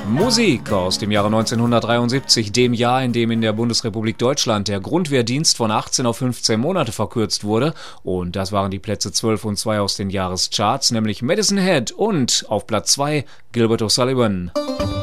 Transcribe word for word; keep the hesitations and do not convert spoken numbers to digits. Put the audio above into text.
Musik aus dem Jahre neunzehnhundertdreiundsiebzig, dem Jahr, in dem in der Bundesrepublik Deutschland der Grundwehrdienst von achtzehn auf fünfzehn Monate verkürzt wurde. Und das waren die Plätze zwölf und zwei aus den Jahrescharts, nämlich Medicine Head und auf Platz zwei Gilbert O'Sullivan.